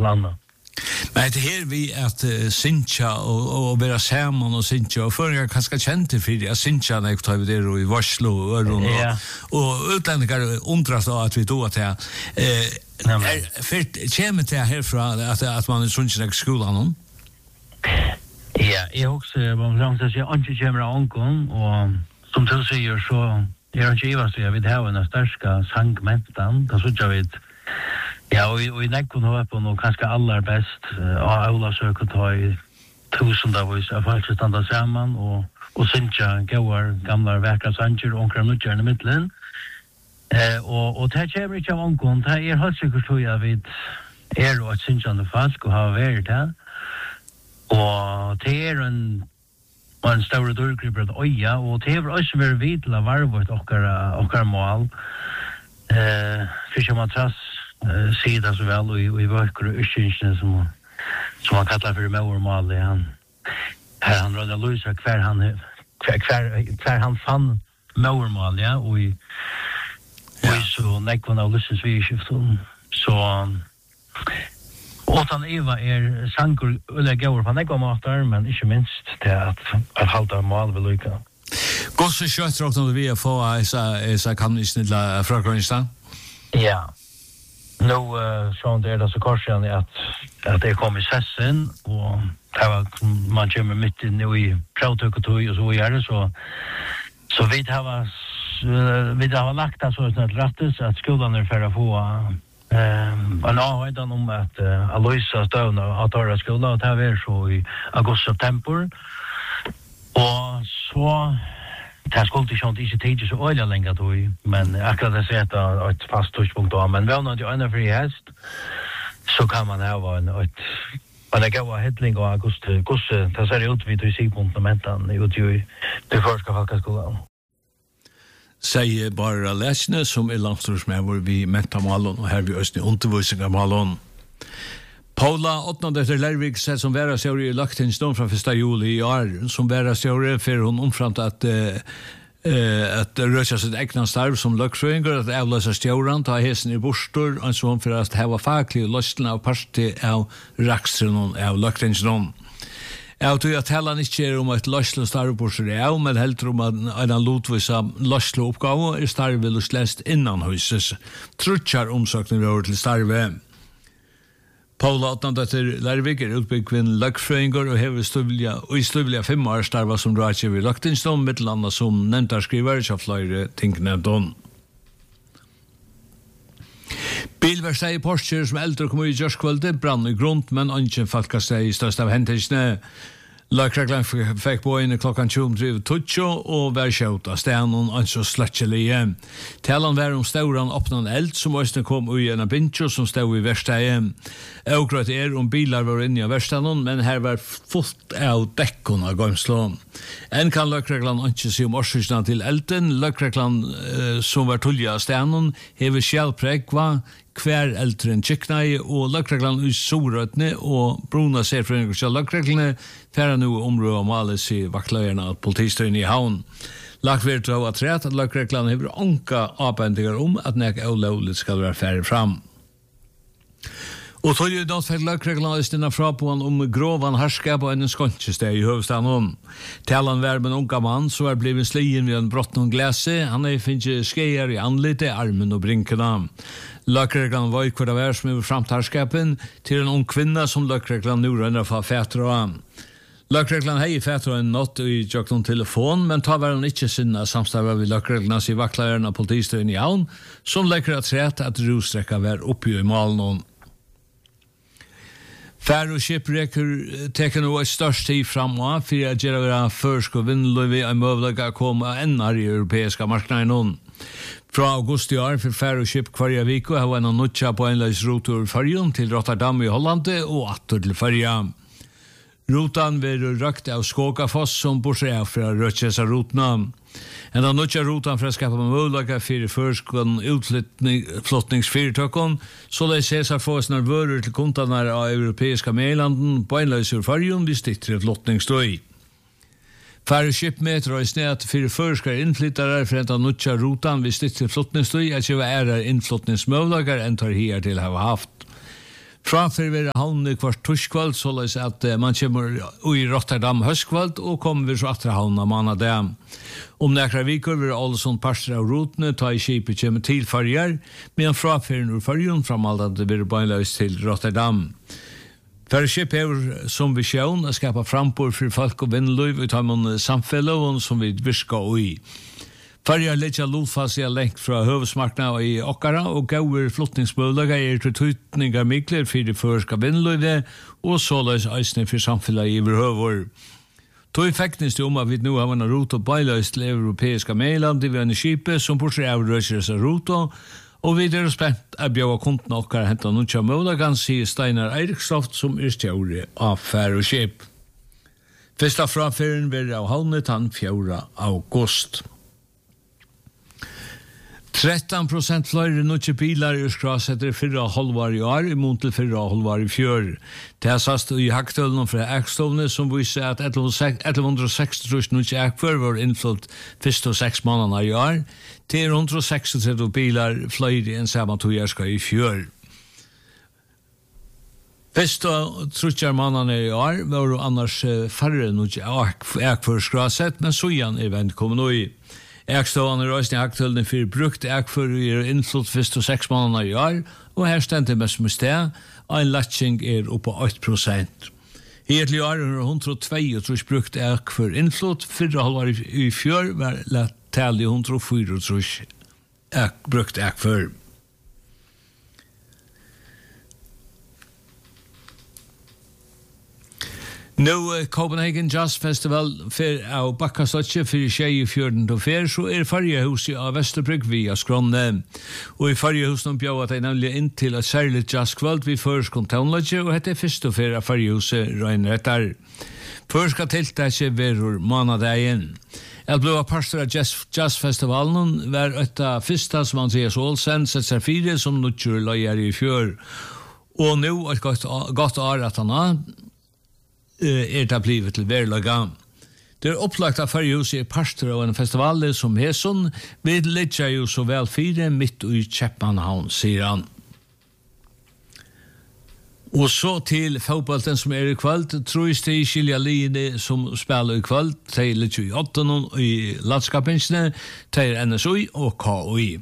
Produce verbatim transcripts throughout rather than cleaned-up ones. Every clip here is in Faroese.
annat. Men det här vi att uh, syncha och och vara samman och syncha och för jag kanske kände för det syncha när jag tar vi det i Varslo och öron Ja. och utlänningar undras då att vi då att jag eh för kommer det härifrån att att man syncha i skolan. Ja, jag också vad långt att jag inte kommer ankon och som du säger så är det ju så jag vill ha en starka sangmentan då så jag vet. Ja, och och jag kunde ha på nog kanske allra bäst och alla söker ta i tusendavs av folk standa samman och och synja goar gamla vackra sanger och kring i mitten. Eh och och det kommer inte av ankon, det är helt säkert så jag vet är och synja den fast och ha varit där. Och det är en en stor dörrgrupp att oja och det är också väldigt vitla varvot och och mål. Eh fischematras sida så väl och i verkar urskynsen som som man kallar för mål det han här han rör Louisa kvar han kvar kvar han fann mål ja och i och så nekvarna och lyssens vi skifton så och han Eva är sankor eller går på nekvar matar men inte minst det att att hålla mål väl lycka. Gosse kött rakt när vi får så så kan ni snälla fråga. Ja. Nu uh, så det är så korsen att att det kommer sessen och det var man kommer mitt nu i protokol och så gör det så så vi har vi har lagt alltså ett rättes att skolan är för att få ehm en avhållan om att uh, Aloisa Stone att ta skolan och det är så i augusti september och så det skulle inte inte tidigt så öliga längre då men akkurat det sätter ett fast touchpunkt då men väl när du är fri häst så kan man ha en ett och det går headling och augusti augusti det ser ut vid tre punkt momentan i ju det första folkskolan. Säger bara läsne som är landstorsmävor vi mentamalon och här vi östne undervisning malon. Paula åttande till Lervik säger som vara så i Laktenston från första juli i år som vara så för hon omframt att eh uh, att rösa sitt egna starv som lökfröingar att avlösa stjåran ta hästen i bostor och så för att ha facklig lösning av parti av rakstren av Laktenston. Jag tror att hela inte är om att lösla starvbostor är men helt om att en lotvisa lösla uppgave är starv och släst innan huset. Trutchar omsökning över till starve. Paula åttande till Lervik är utbyggvinn lökfröingar och hever stuvliga och i stuvliga fem år starva som rådgiver i Laktenston mittelanda som nämntarskrivare så flera tinknämndon. Bilverkstad i Porsche som äldre kommer i Jörskvölde brann i grund men ikke falkasteg i størst av hentelsen. Lagreglen fikk på inn klokkan tjue tutjo og vær kjøta stenen og så sluttelige. Talan var om stauran åpnan eld som også kom ui en bintjo som stod i verkstedet. Ågrøt er om bilar var inne i verkstedet, men her var fullt av dekkon av gøymslån. En kan lagreglen ikke si om årsøkene til elden. Lagreglen eh, som var tullja stenen hever skjælprekva hver eldren kiknai og lagreglan i Sorøtne og Bruna serfrøyngur til lagreglene færa nu området og males i vaktløyerne av politistøyene i havn. Lagverdet av at rett at lagreglan hever anka avbendinger om at nek avlovligt skal være færre fram. Og tog jo något för lagreglan istina fra på han om grovan harskap og en skåntsesteg i høvestaden. Talan var med en unga mann så er blivit slien vid en brottnån gläse. Han er finnes skeier i anlite, armen og brinkena. Lagreglan var ikvar av er som er framtarskapen til en ung kvinna som lagreglan nu rønner fra fætra av. Lagreglan hei fætra en nått i jokton telefon, men ta var han ikke sinna samstarva vid lagreglan i vaktlærerne av politistøyen i havn, som legger at rett at rostrekka var oppi i malen. Fær og skipprekker teker nå et størst tid framåt for å gjøre være førsk og vindløyve en møvelig å komme ennar i europeiska marknaden. Fra august i år for fær og skip kvarja viko har en nutja på en løys rotor Färjön til Rotterdam i Hollande og atter til Färja. Rutan vil røkt av Skågafoss som borser av fra røtjesa rotna. En av nutja rutan for å skapa møvlaga for førskån utflottningsfyrtøkken, så det ses av fåsnar vører til kontanar av europeiska meilanden på en løys ur Färjön vid stittre flottningsstøy. Færre skipmeter og i snedet for førskere innflyttere for en av nutja rutan vid stittre flottningsstøy at kjøve ærer innflottningsmøvlagar enn tar her til å ha haft. Framför vi havn kvart tuskvald, så løs at uh, man kommer i Rotterdam høstkvald, og kommer vi så atre havn av manadam. Om nekra vikur vil alle sånn parster av rotene ta i skipet kommer til farger, medan frafyren ur fargen framaldande blir beinløs til Rotterdam. Færre skip er som visjon å skapa frampor for folk og vindløyv ut av noen samfelloven som vi virker i. Farger letja lodfast er lengt fra høvesmarkna i okkara, og gauer flottningsmøllaga er til tøytningar mikler for de førska vindløyve, og såleis eisne for samfellet i overhøver. Tog effektens til om at vi nå har en rute og beilaus til europeiska meiland i venne skipet som bortsett av røsers av rute, og vi er spent å bjøve kunden okkar henta nutja møllagan, sier Steinar Eirikstoft som er stjåre av fær og skip. Fyrsta frafyren blir av havnet han fjorda august. tretton procent flere nutje bilar er skrasetter fyrra halvar i år, i mån til fyrra halvar i fjør. Det er sast i haktølene fra Ekstovne som viser at elleve seksti tusen nutje ekfør var innflott fyrst og seks måneder i år, til one hundred seksogtretti bilar flere enn saman tog jeg skal i fjør. Fyrst og trutjar måneder i år var det annars færre nutje ekfør skrasett, men sujan er vent kommet nå i. Ekstående er også i haktølene for brukt ekfør er innflott fyrst og seks måneder i år, og her stendte mest med sted, og en latching er oppe på eitt prosent. Hittil i år er one hundred twenty-two brukt ekfør innflott, fyrre halvar i fjør var lett til one hundred forty-four ek, brukt ekfør. Nå uh, Copenhagen Jazz Festival for av Bakkastotje for tjei fjorten til fer, så er fargehuset av Vesterbrygg via Skronne. Og i fargehuset bjør at jeg nemlig inn til et særlig jazzkvald vi førskon taunlodje, og hette fyrst og fer av fargehuset Røynrettar. Førska tiltaket verur manadagen. Jeg ble av parster av jazz, jazzfestivalen, var etta fyrsta som Andreas Olsen sett seg fire som nutjur løyer i fjør. Og nå et godt, godt år at han har, er det blivet til verlaga. Det er opplagt av fargehuset i parster av en festival som Heson, vi ligger jo så vel fire midt i Kjepmanhavn, sier han. Og så til fotbollen som er i kveld, tror jeg det er Skilja Line som spiller i kveld, til ligger i åttan i landskapinsene, til N S U og K O I.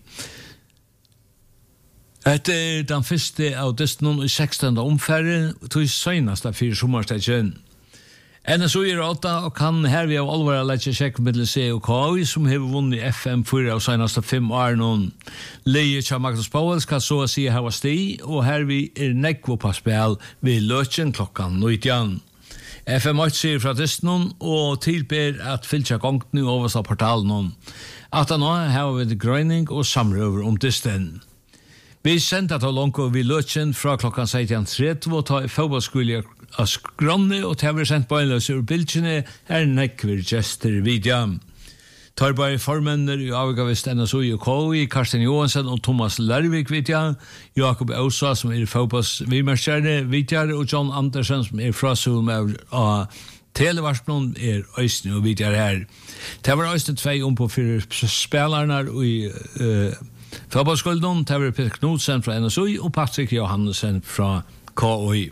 Dette er den første av desten i sekstende omfære, til søgneste fire sommerstedsjen. N S U er åtta, og kan her vi av alvor lette sjekk med C og K I, som har vunnet F M fire av søgneste fem år nå. Leie til Magnus Powell skal så å si hava sti, og her vi er nekvo på spil ved løtjen klokkan nitton. F M åtte sier fra desten, og tilber at fylltja gongt nu overst av portalen. At nå har vi grøyning og samrøver om desten. Vi sendte til Lonko vid løtjen fra klokkan sytten tretti og ta i fotballskolen av Skronne, og til vi sendt bøyløs ur bildene er nekver gjester vidja. Tar bare formenner i avgavist N S U og K I, Karsten Johansen og Thomas Larvik vidja, Jakob Ausa som er fotballsvimerskjerne vidja, og John Andersen som er frasum av Televarsplån er øysene og vidja her. Det var øysene tvei om på fire spillerne i uh, Fotballskolden, det var Peter Knudsen fra N S U og Patrick Johansen fra K O I.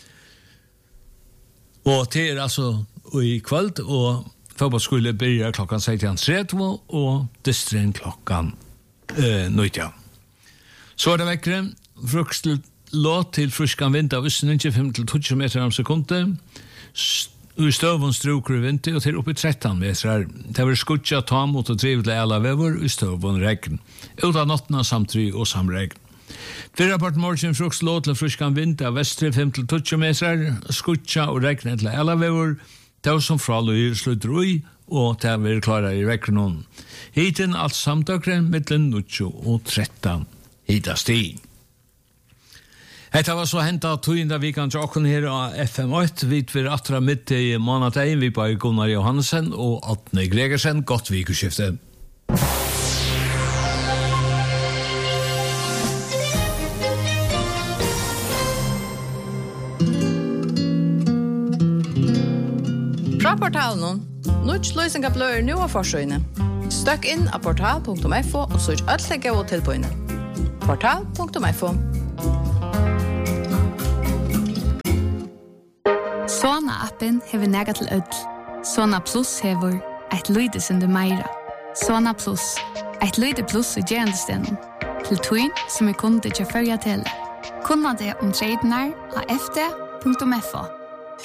Og det er altså i kveld, og fotballskolen begynner klokkan sytten tretti og distren klokkan uh, nitton. Så er det vekkere, fruktlåt til fruskan vind av Østen, fem til tjue meter om sekundet, i støvun struker i vinter, og til oppi tretton meter. Det var skutja ta mot og drive til alle vever i støvun regn, ut av nottene samtry og samregn. Fyrra part morgen frukt lå til fruskan vind av vestre fem til tjue meter, skutja og regn til alle vever, det var som fraløyer slutter ui, og det var klara i regnen. Hiten alt samtøkren mittlen nitton og tretton hitast i. Hetta var så hentet tøyenda vikan til okken her av F M åtte, vi vil atra midt i månedegn, vi bare Gunnar Johansen og Atne Gregersen, godt vikeskifte. Fra portalen, Nuts løsninga blør nu av forsøyne. Støkk inn av portal punktum f o og søk ødelig gå tilbøyne. portal punktum f o appen hever nega til ødel. Sona Plus hever eit lydesende meira. Sona Plus, eit lyde plus i gerandestenen. Til tøyn som er kunde til førja tele. Kunna det om tradenar av f d punktum f o.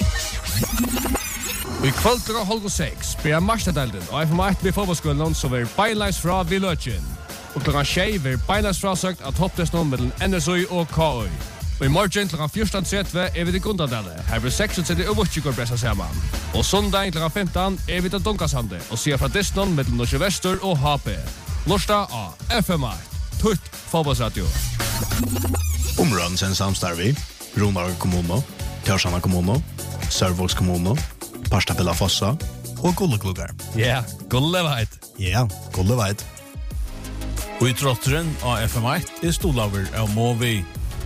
I kvöld klokka halv og seks blir Marstadalden og F M ett ved fotballskolen som er beinleis fra Villøtjen. Og klokka tjei blir beinleis frasøkt av topptesten mellom N S O og K O. Og i morgen klokka fjorten tretti er vi til Gundadale. Her blir seksogtretti og Vutjegård pressa sammen. Og søndag klokka femten er vi til Dunkasande og sier fra Disney mellom Norge Vester og H P. Lørdag av F M ett. Tutt fotballsradio. Områden sen samstarvi, Ronar kommuno, Tørsana kommuno, Sørvolds kommuno, Parstapella Fossa og Gulleklubber. Ja, Gulleveit. Ja, Gulleveit. Og i trotteren av F M ett er stolaver av Movi.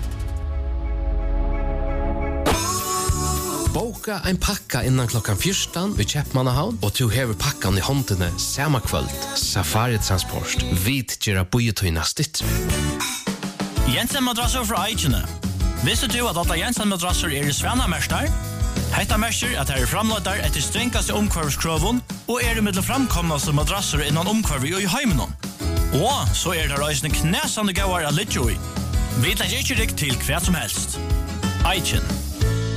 Boka ein pakka innan klokkan fjorton vid Kjeppmannahavn og to hever pakkan i håndene samma kvöld. Safari Transport. Vit gjerra bojetøyna stitt. Jensen madrasser fra Eichene. Visste du at alle Jensen madrasser er i Svennamester? Hetta merker at her er framløyder etter strengkaste omkvarvskroven og er i middel framkomnaste madrasser innan omkvarvi og i heimenon. Og så er det reisende knæsande gauar av Lidjoi. Vi legger ikke rikk til hva som helst. Eichen.